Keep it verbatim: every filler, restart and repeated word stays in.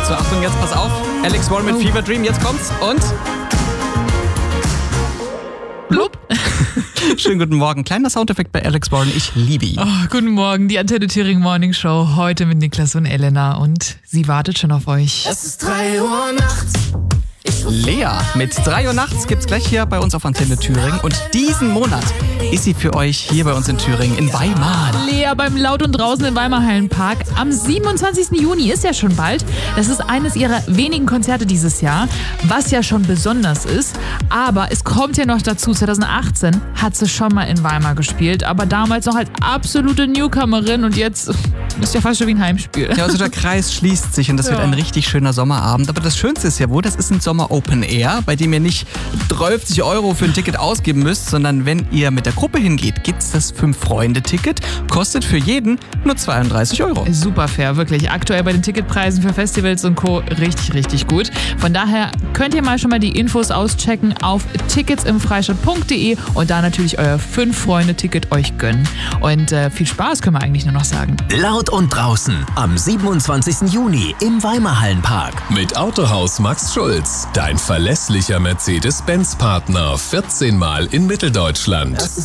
So, Achtung, jetzt pass auf. Alex Warren mit oh. Fever Dream, jetzt kommt's und... Blub. Schönen guten Morgen. Kleiner Soundeffekt bei Alex Warren. Ich liebe ihn. Oh, guten Morgen. Die Antenne Thüringen Morning Show. Heute mit Niklas und Elena. Und sie wartet schon auf euch. Es ist drei Uhr nachts. Lea mit drei Uhr nachts gibt's gleich hier bei uns auf Antenne Thüringen. Und diesen Monat ist sie für euch hier bei uns in Thüringen, in Weimar. Lea beim Laut und Draußen im Weimar Hallenpark. Am siebenundzwanzigsten Juni ist ja schon bald. Das ist eines ihrer wenigen Konzerte dieses Jahr, was ja schon besonders ist. Aber es kommt ja noch dazu, zwanzig achtzehn hat sie schon mal in Weimar gespielt, aber damals noch als absolute Newcomerin und jetzt ist ja fast schon wie ein Heimspiel. Ja, also der Kreis schließt sich und das ja. wird ein richtig schöner Sommerabend. Aber das Schönste ist ja wohl, das ist ein Sommer Open Air, bei dem ihr nicht dreißig Euro für ein Ticket ausgeben müsst, sondern wenn ihr mit der Gruppe hingeht, gibt's das Fünf-Freunde-Ticket. Kostet für jeden nur zweiunddreißig Euro. Super fair, wirklich. Aktuell bei den Ticketpreisen für Festivals und Co. richtig, richtig gut. Von daher könnt ihr mal schon mal die Infos auschecken auf tickets im freistaat punkt de und da natürlich euer Fünf-Freunde-Ticket euch gönnen. Und äh, viel Spaß können wir eigentlich nur noch sagen. Laut und draußen am siebenundzwanzigsten Juni im Weimar Hallenpark. Mit Autohaus Max Schulz, dein verlässlicher Mercedes-Benz-Partner. vierzehn Mal in Mitteldeutschland.